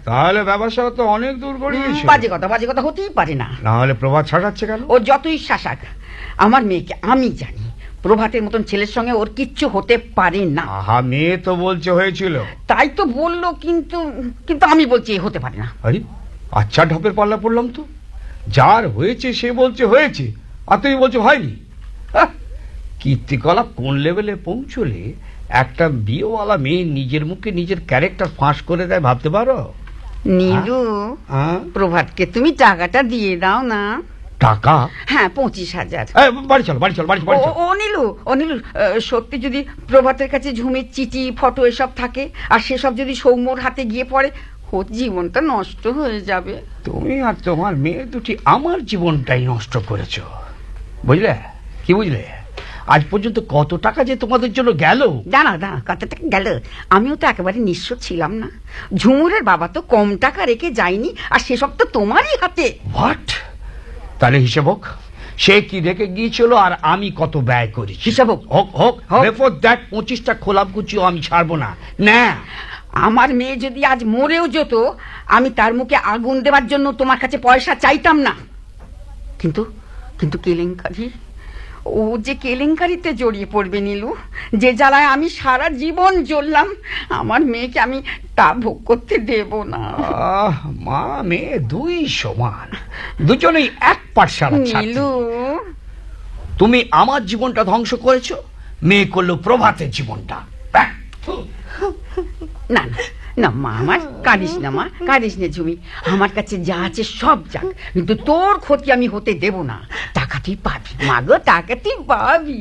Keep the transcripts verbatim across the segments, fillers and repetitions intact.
তাহলে ব্যবসা তো অনেক দূর গড়িয়েছে। বাজে কথা বাজে কথা হতেই পারে না। না হলে প্রভাত শাসাচ্ছে কেন? ও যতই শাসাক, আমার মেয়েকে আমি জানি প্রভাতের মতন ছেলের সঙ্গে ওর কিচ্ছু হতে পারে না। আহা, মেয়ে তো বলছে হয়েছিল। তাই তো বললো, কিন্তু কিন্তু আমি বলছি হতে পারে না। আরে আচ্ছা, ঢপের পাল্লা পড়লাম তো। যার হয়েছে সে বলছে হয়েছে, আর তুমি বলছো হয়নি। কীর্তিকলাপ কোন লেভেলে পৌঁছলে একটা বিয়েওয়ালা মেয়ে নিজের মুখে নিজের ক্যারেক্টার ফাঁস করে দেয়, ভাবতে পারো? নীলু, প্রভাতকে তুমি টাকাটা দিয়ে দাও না। টাকা? হ্যাঁ, পঁচিশ হাজার। বাড়ি চল বাড়ি চল বাড়ি চল। ও নীলু, ও নীলু, সত্যি যদি প্রভাতের কাছে ঝুমির চিঠি ফটো এসব থাকে, আর সেসব যদি সৌম্যর হাতে গিয়ে পড়ে, ওর জীবনটা নষ্ট হয়ে যাবে। তুমি আর তোমার মেয়ে দুটি আমার জীবনটাই নষ্ট করেছ, বুঝলে? কি বুঝলে? আজ পর্যন্ত কত টাকা যে তোমাদের জন্য গেল। জানা না কত টাকা গেল। আমিও তো একেবারে নিঃস্ব ছিলাম না। ঝুমুরের বাবা তো কম টাকা রেখে যায়নি, আর সেসব তো তোমারই হাতে। হোয়াট? তাহলে হিসেব হোক, সে কি রেখে গিয়েছিল আর আমি কত ব্যয় করেছি। হিসাব হোক হোক হোক বিফোর দ্যাট পঁচিশটা খোলাপ গুছিও আমি ছাড়বো না। না, আমার মেয়ে যদি আজ মরেও যেত, আমি তার মুখে আগুন দেওয়ার জন্য তোমার কাছে পয়সা চাইতাম না। কিন্তু কিন্তু কেলেঙ্কারি, ও যে কেলেঙ্কারিতে জড়িয়ে পড়বে নীলু, যে জ্বালায় আমি সারা জীবন জ্বললাম, আমার মেয়েকে আমি তা ভোগ করতে দেব না। মা মেয়ে দুই সমান, দুজনেই এক পাঠশালা ছাত্রী। নীলু, তুমি আমার জীবনটা ধ্বংস করেছো, মেয়ে করলো প্রভাতের জীবনটা। না না মা, আমার কাঁদিস না মা, কাঁদিস না ঝুমি। আমার কাছে যা আছে সব যাক, কিন্তু তোর ক্ষতি আমি হতে দেব না। টাকা তুই পাবি মা গো, টাকা তুই পাবি।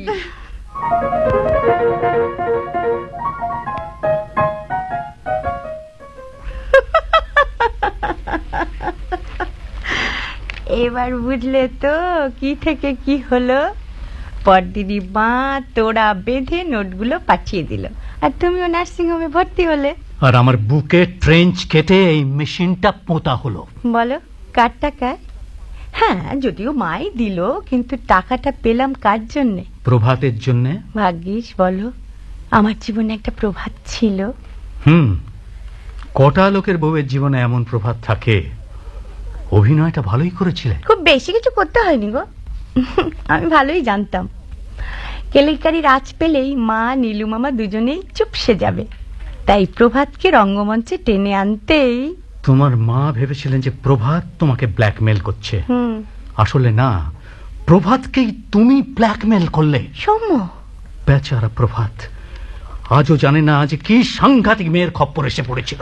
এবার বুঝলে তো কি থেকে কি হলো? পরদিনই মা তোড়া বেঁধে নোটগুলো পাঠিয়ে দিল, আর তুমিও নার্সিং হোমে ভর্তি হলে। আর আমার বুকে ট্রেঞ্চ কেটে এই মেশিনটা পোঁতা হলো। বলো কার টাকায়? হ্যাঁ, যদিও মাই দিল, কিন্তু টাকাটা পেলাম কার জন্যে? প্রভাতের জন্যে। ভাগ্যিস বলো, আমার জীবনে একটা প্রভাত ছিল। হুম, কটা লোকের বউয়ের জীবনে এমন প্রভাত থাকে। অভিনয়টা ভালোই করেছিলে। খুব বেশি কিছু করতে হয়নি গো, আমি ভালোই জানতাম কেলেঙ্কারির আঁচ পেলেই মা নীলু মামা দুজনেই চুপসে যাবে, তাই প্রভাতকে রঙ্গমঞ্চে টেনে আনতেই। তোমার মা ভেবেছিলেন যে প্রভাত তোমাকে ব্ল্যাকমেল করছে। হুম, আসলে না, প্রভাতকেই তুমি ব্ল্যাকমেল করলে। সৌম্য বেচারা প্রভাত আজও জানে না যে কি সাংঘাতিক মেয়ের খপ্পর এসে পড়েছিল।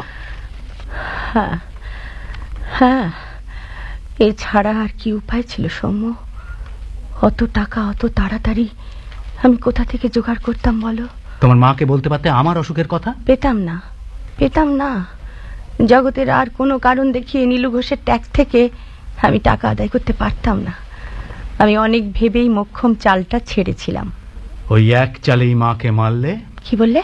হ্যাঁ হ্যাঁ, এছাড়া আর কি উপায় ছিল সৌম্য? অত টাকা অত তাড়াতাড়ি আমি কোথা থেকে জোগাড় করতাম বলো? তোমার মাকে বলতে পারতে আমার অসুখের কথা। পেতাম না, পেতাম না। জগতের আর কোনো কারণ দেখিয়ে নীলু ঘোষের ট্যাক্স থেকে আমি টাকা আদায় করতে পারতাম না। আমি অনেক ভেবেই মোক্ষম চালটা ছেড়েছিলাম। ওই এক চালেই মাকে মারলে। কি বললে?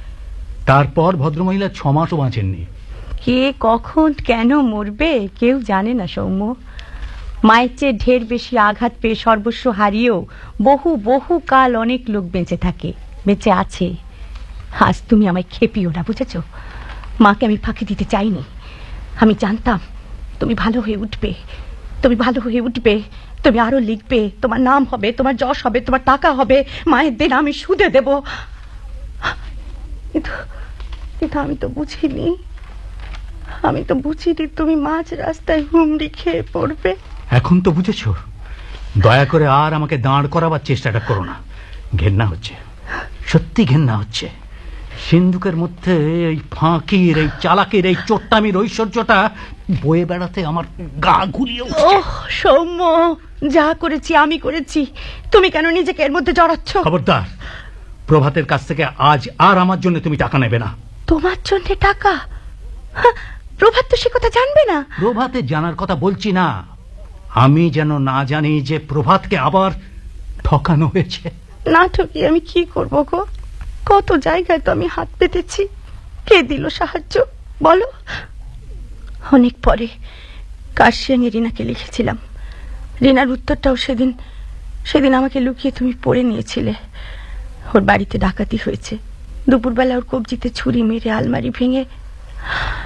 তারপর ভদ্রমহিলা ছ মাসও বাঁচেননি। কে কখন কেন মরবে কেউ জানে না সৌম্য। মায়ের চেয়ে ঢের বেশি আঘাত পেয়ে সর্বস্ব হারিয়েও বহু বহু কাল অনেক লোক বেঁচে থাকে, বেঁচে আছে। আজ তুমি আমায় খেপিও না, বুঝেছ? মাকে আমি ফাঁকি দিতে চাইনি। আমি জানতাম তুমি ভালো হয়ে উঠবে, তুমি ভালো হয়ে উঠবে, তুমি আরো লিখবে, তোমার নাম হবে, তোমার যশ হবে, তোমার টাকা হবে, মায়ের দিন আমি সুদে দেব। কিন্তু আমি তো বুঝিনি, আমি তো বুঝিনি তুমি মাঝ রাস্তায় হুমড়ি খেয়ে পড়বে। এখন তো বুঝেছ। দয়া করে আর আমাকে দাঁড় করাবার চেষ্টাটা করো না। ঘেন্না হচ্ছে, সত্যি ঘেন্না হচ্ছে। সিন্ধুকের মধ্যে এই ফাঁকির, এই চালাকির, এই চোট্টামির ঐশ্বর্যটা বয়ে বেড়াতে আমার গা ঘুরিয়ে উঠছে। ওহ সৌম্য, যা করেছি আমি করেছি, তুমি কেন নিজেকে এর মধ্যে জড়াচ্ছ? খবরদার, প্রভাতের কাছ থেকে আজ আর আমার জন্য তুমি টাকা নেবে না। তোমার জন্য টাকা? প্রভাত তো সে কথা জানবে না। প্রভাতে জানার কথা বলছি না, আমি যেন না জানি যে প্রভাতকে আবার ঠকানো হয়েছে। না ঠকিয়ে আমি কি করবো গো? কত জায়গায় তো আমি হাত পেতেছি, কে দিল সাহায্য বলো? অনেক পরে কার্শিয়াঙে রিনাকে লিখেছিলাম। রিনার উত্তরটাও সেদিন সেদিন আমাকে লুকিয়ে তুমি পড়ে নিয়েছিলে। ওর বাড়িতে ডাকাতি হয়েছে, দুপুরবেলা ওর কবজিতে ছুরি মেরে আলমারি ভেঙে